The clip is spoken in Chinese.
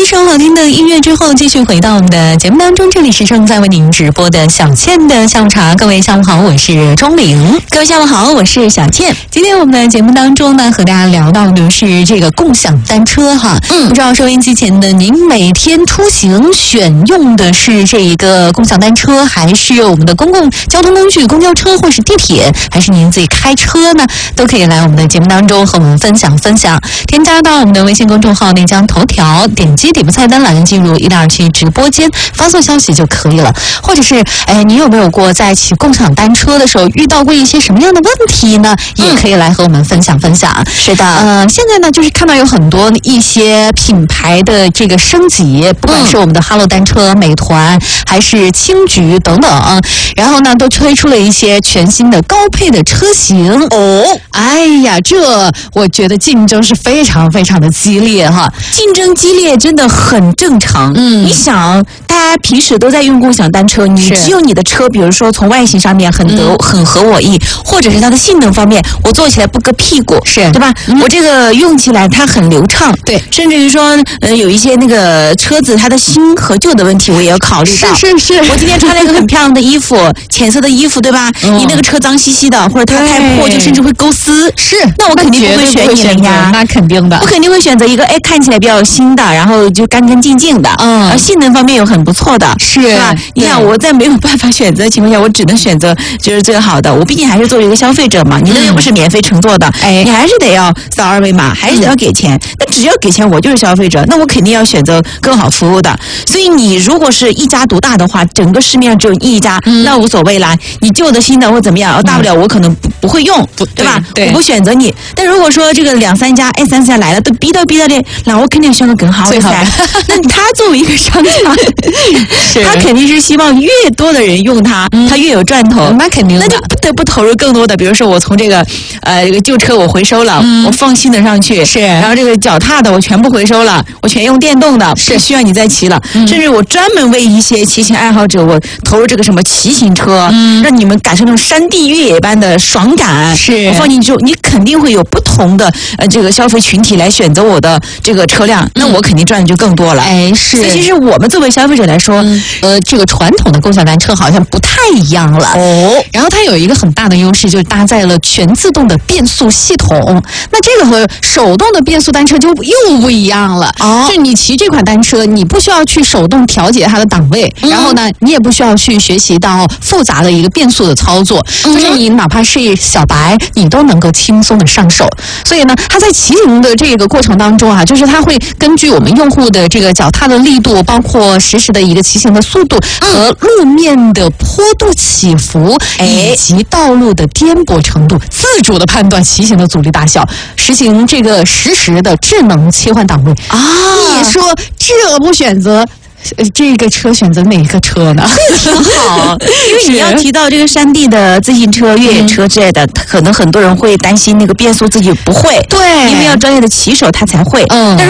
一首好听的音乐之后，继续回到我们的节目当中。这里是正在为您直播的小倩的下午茶，各位下午好，我是钟玲。 各位下午好，我是小倩。 今天我们的节目当中呢，和大家聊到的是这个共享单车哈。不知道收音机前的您每天出行选用的是这一个共享单车，还是我们的公共交通工具，公交车或是地铁，还是您自己开车呢？都可以来我们的节目当中和我们分享。添加到我们的微信公众号内江头条，点击底部菜单栏进入127直播间，发送消息就可以了。或者是你有没有过在骑共享单车的时候遇到过一些什么样的问题呢？也可以来和我们分享。 是的， 现在呢就是看到有很多一些品牌的这个升级，不管是我们的哈罗单车、美团还是青桔等等，然后呢都推出了一些全新的高配的车型哦。哎呀，这我觉得竞争是非常非常的激烈哈， 竞争激烈真的很正常。你想，大家平时都在用共享单车，你只有你的车，比如说从外形上面很合我意，或者是它的性能方面，我坐起来不硌屁股， 是对吧？我这个用起来它很流畅， 对， 甚至于说，有一些那个车子它的新和旧的问题，我也要考虑到。 是， 我今天穿了一个很漂亮的衣服，浅色的衣服，对吧？你那个车脏兮兮的，或者它太破，就甚至会勾丝。 是， 那我肯定不会选你的呀， 那肯定的， 我肯定会选择一个看起来比较新的，然后就干干净净的，性能方面又很不错的， 是吧？你看我在没有办法选择的情况下，我只能选择就是最好的。我毕竟还是作为一个消费者嘛，你那又不是免费乘坐的，你还是得要扫二维码，还是得要给钱。那只要给钱，我就是消费者，那我肯定要选择更好服务的。所以你如果是一家独大的话，整个市面上只有一家，那无所谓啦。你旧的新的或怎么样，大不了我可能不会用，对吧？ 对， 我不选择你。但如果说这个2、3家，3、4家来了，都逼到的，那我肯定选个更好的噻。那他作为一个商家，他肯定是希望越多的人用它，他越有赚头。 那肯定的， 那就不得不投入更多的。比如说我从这个旧车我回收了，我放新的上去， 是。 然后这个脚踏的我全部回收了，我全用电动的，是需要你再骑了。甚至我专门为一些骑行爱好者，我投入这个什么骑行车，让你们感受那种山地越野般的爽感。 是， 我放进去之后，你肯定会有不同的这个消费群体来选择我的这个车辆，那我肯定赚的就更多了。 是。 所以其实我们作为消费者来说， 这个传统的共享单车好像不太一样了哦。然后它有一个很大的优势，就是搭载了全自动的变速系统。那这个和手动的变速单车就又不一样了。就你骑这款单车，你不需要去手动调节它的档位，然后呢，你也不需要去学习到复杂的一个变速的操作，就是你哪怕是小白，你都能够轻松的上手。所以呢，它在骑行的这个过程当中啊，就是它会根据我们用户的这个脚踏的力度，包括实时的一个骑行的速度和路面的坡度起伏，以及道路的颠簸程度，自主的判断骑行的阻力大小，实行这个实时的智能切换档位啊！你说这不选择？这个车选择哪个车呢？ 挺好，因为你要提到这个山地的自行车、越野车之类的，可能很多人会担心那个变速自己不会， 对， 因为要专业的骑手他才会。但